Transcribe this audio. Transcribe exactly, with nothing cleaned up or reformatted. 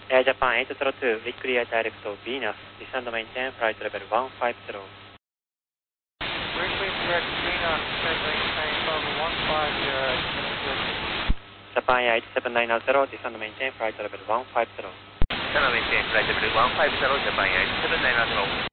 Air Japan eight zero two, weekly air direct to Venus, descend and maintain flight level one five zero. Weekly direct Venus, descend and maintain level one five zero. Japan Air eight seven nine zero, descend and maintain flight level one five zero. Descend and maintain flight level one five zero, Japan Air eight seven nine zero.